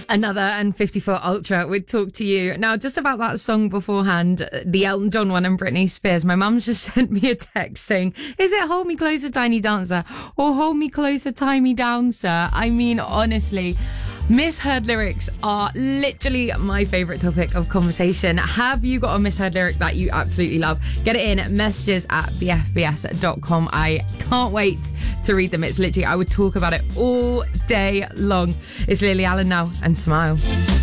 Another and 54 Ultra would talk to you. Now, just about that song beforehand, the Elton John one and Britney Spears, my mum's just sent me a text saying, is it Hold Me Closer, Tiny Dancer or Hold Me Closer, Tie Me Down, Sir? I mean, honestly, misheard lyrics are literally my favourite topic of conversation. Have you got a misheard lyric that you absolutely love? Get it in messages at bfbs.com. I can't wait to read them. It's literally, I would talk about it all day long. It's Lily Allen now, and Smile.